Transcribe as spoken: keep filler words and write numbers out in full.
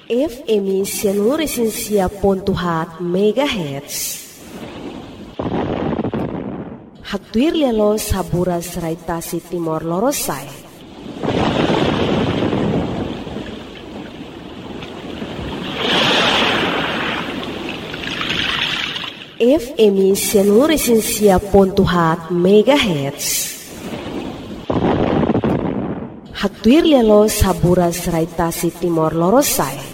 F M Sianur Esensia Pontuhat Megahertz. Haktuir lialo saburas raitasi Timor Lorosai. F M Sianur Esensia Pontuhat Megahertz. Haktuir lialo saburas raitasi Timor Lorosai.